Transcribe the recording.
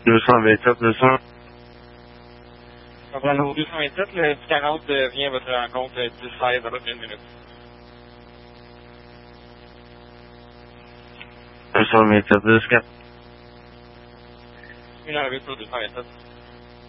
227, 200. Bravo 227, le 40 vient à votre rencontre 10-16 dans une minute. 227, 204. Une heure sur 227.